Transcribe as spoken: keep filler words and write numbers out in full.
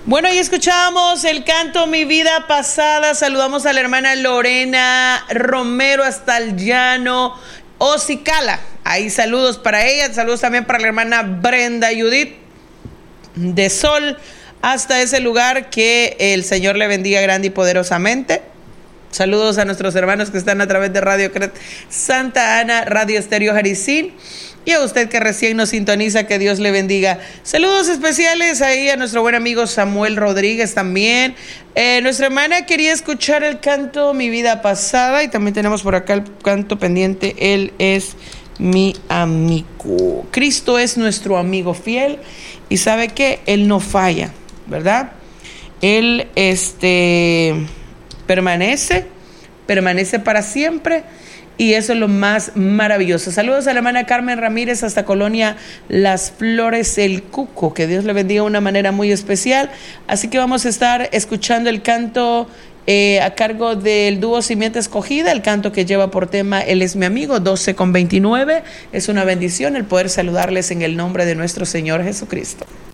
Bueno, y escuchamos el canto Mi Vida Pasada. Saludamos a la hermana Lorena Romero hasta el llano Ocicala. Ahí saludos para ella, saludos también para la hermana Brenda Judith de Sol hasta ese lugar. Que el Señor le bendiga grande y poderosamente. Saludos a nuestros hermanos que están a través de Radio Cret Santa Ana, Radio Estéreo Jericín. Y a usted que recién nos sintoniza, que Dios le bendiga. Saludos especiales ahí a nuestro buen amigo Samuel Rodríguez también. Eh, nuestra hermana quería escuchar el canto Mi Vida Pasada. Y también tenemos por acá el canto pendiente, Él es mi amigo. Cristo es nuestro amigo fiel. Y sabe que Él no falla, ¿verdad? Él este, permanece, permanece para siempre. Y eso es lo más maravilloso. Saludos a la hermana Carmen Ramírez hasta Colonia Las Flores, El Cuco. Que Dios le bendiga de una manera muy especial. Así que vamos a estar escuchando el canto eh, a cargo del dúo Simiente Escogida. El canto que lleva por tema Él es mi amigo, doce con veintinueve. Es una bendición el poder saludarles en el nombre de nuestro Señor Jesucristo.